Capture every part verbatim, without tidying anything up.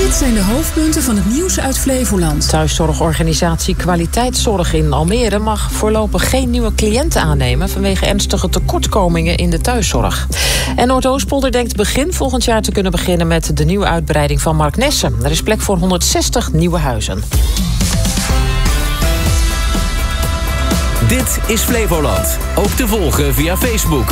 Dit zijn de hoofdpunten van het nieuws uit Flevoland. Thuiszorgorganisatie Kwaliteitszorg in Almere mag voorlopig geen nieuwe cliënten aannemen vanwege ernstige tekortkomingen in de thuiszorg. En Noordoostpolder denkt begin volgend jaar te kunnen beginnen met de nieuwe uitbreiding van Marknessen. Er is plek voor honderdzestig nieuwe huizen. Dit is Flevoland. Ook te volgen via Facebook.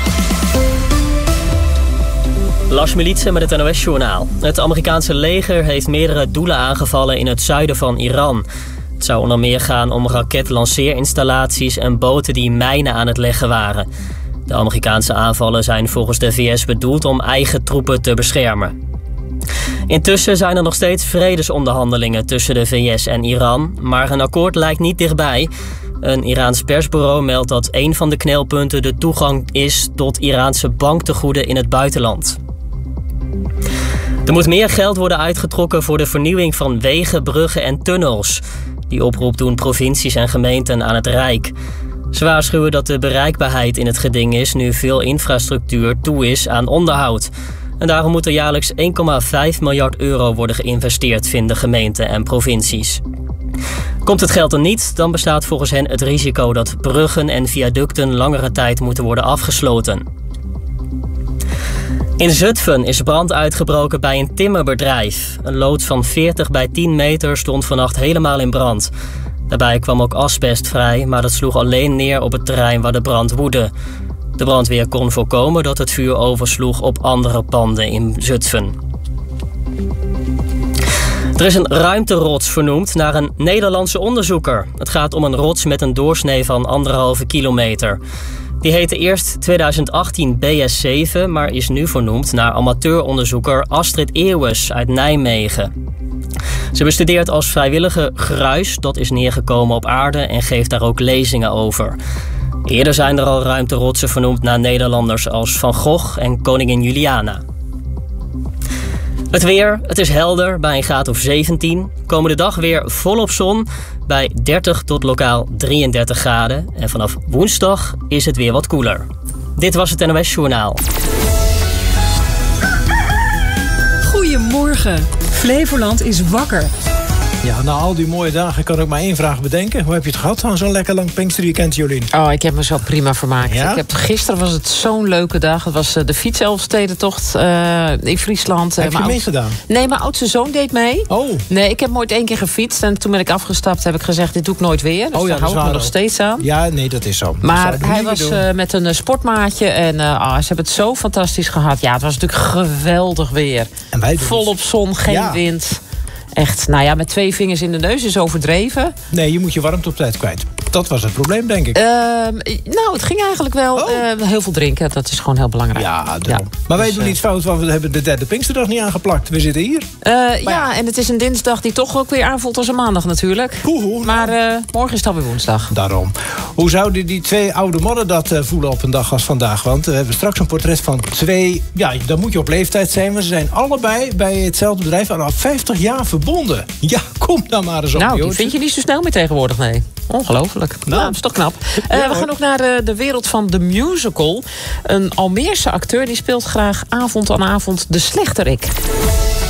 Lars Militsen met het N O S-journaal. Het Amerikaanse leger heeft meerdere doelen aangevallen in het zuiden van Iran. Het zou onder meer gaan om raketlanceerinstallaties en boten die mijnen aan het leggen waren. De Amerikaanse aanvallen zijn volgens de V S bedoeld om eigen troepen te beschermen. Intussen zijn er nog steeds vredesonderhandelingen tussen de V S en Iran, maar een akkoord lijkt niet dichtbij. Een Iraans persbureau meldt dat een van de knelpunten de toegang is tot Iraanse banktegoeden in het buitenland. Er moet meer geld worden uitgetrokken voor de vernieuwing van wegen, bruggen en tunnels. Die oproep doen provincies en gemeenten aan het Rijk. Ze waarschuwen dat de bereikbaarheid in het geding is nu veel infrastructuur toe is aan onderhoud. En daarom moet er jaarlijks één komma vijf miljard euro worden geïnvesteerd, vinden gemeenten en provincies. Komt het geld er niet, dan bestaat volgens hen het risico dat bruggen en viaducten langere tijd moeten worden afgesloten. In Zutphen is brand uitgebroken bij een timmerbedrijf. Een loods van veertig bij tien meter stond vannacht helemaal in brand. Daarbij kwam ook asbest vrij, maar dat sloeg alleen neer op het terrein waar de brand woedde. De brandweer kon voorkomen dat het vuur oversloeg op andere panden in Zutphen. Er is een ruimterots vernoemd naar een Nederlandse onderzoeker. Het gaat om een rots met een doorsnee van anderhalve kilometer. Die heette eerst tweeduizend achttien B S zeven, maar is nu vernoemd naar amateuronderzoeker Astrid Eeuwes uit Nijmegen. Ze bestudeert als vrijwillige gruis dat is neergekomen op aarde en geeft daar ook lezingen over. Eerder zijn er al ruimterotsen vernoemd naar Nederlanders als Van Gogh en koningin Juliana. Het weer, het is helder bij een graad of zeventien. Komende dag weer volop zon bij dertig tot lokaal drieëndertig graden. En vanaf woensdag is het weer wat koeler. Dit was het N O S-journaal. Goedemorgen. Flevoland is wakker. Ja, na al die mooie dagen kan ik maar één vraag bedenken. Hoe heb je het gehad aan zo'n lekker lang Pinksterweekend, Jolien? Oh, ik heb me zo prima vermaakt. Ja? Ik heb, gisteren was het zo'n leuke dag. Het was uh, de fietselfstedentocht uh, in Friesland. Heb uh, je meegedaan? Nee, mijn oudste zoon deed mee. Oh. Nee, ik heb nooit één keer gefietst. En toen ben ik afgestapt, heb ik gezegd, dit doe ik nooit weer. Dus oh, ja, daar hou ik me nog steeds aan. Ja, nee, dat is zo. Maar hij was uh, met een uh, sportmaatje. En uh, oh, ze hebben het zo fantastisch gehad. Ja, het was natuurlijk geweldig weer. En wij volop zon, geen ja. wind. Echt, nou ja, met twee vingers in de neus is overdreven. Nee, je moet je warmte op tijd kwijt. Dat was het probleem, denk ik. Uh, nou, het ging eigenlijk wel. Oh. Uh, heel veel drinken, dat is gewoon heel belangrijk. Ja, ja. Maar wij dus, doen iets fout, want we hebben de derde Pinksterdag niet aangepakt. We zitten hier. Uh, ja, ja, en het is een dinsdag die toch ook weer aanvoelt als een maandag natuurlijk. Hoe, hoe, maar uh, morgen is het alweer woensdag. Daarom. Hoe zouden die twee oude mannen dat uh, voelen op een dag als vandaag? Want we hebben straks een portret van twee... Ja, dan moet je op leeftijd zijn. Maar ze zijn allebei bij hetzelfde bedrijf al vijftig jaar verbonden. Ja, kom dan maar eens op. Nou, die vind je niet zo snel meer tegenwoordig, nee. Ongelooflijk. Nou, nou dat is toch knap. Uh, ja, we gaan ook naar de, de wereld van de musical. Een Almeerse acteur die speelt graag avond aan avond de slechterik.